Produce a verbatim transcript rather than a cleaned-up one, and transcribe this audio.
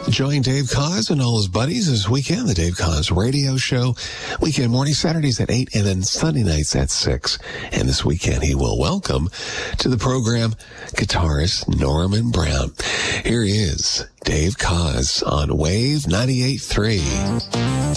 Join Dave Koz and all his buddies this weekend, the Dave Koz Radio Show. Weekend morning, Saturdays at eight, and then Sunday nights at six. And this weekend, he will welcome to the program guitarist Norman Brown. Here he is, Dave Koz on Wave ninety-eight point three.